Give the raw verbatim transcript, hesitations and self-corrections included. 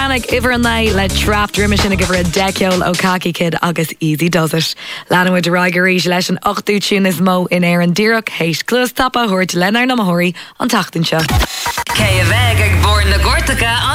Panic iver an lei le trap drimme sin a giver a deciol ó Khaki Kid agus Easy Does It. Lana with Raigarí leis an ochtú tune is mó in air an Dírach héis clús tapa thuirt lenar na mathóirí an tachtan seo. Cé a bheith ag bór na Gortacha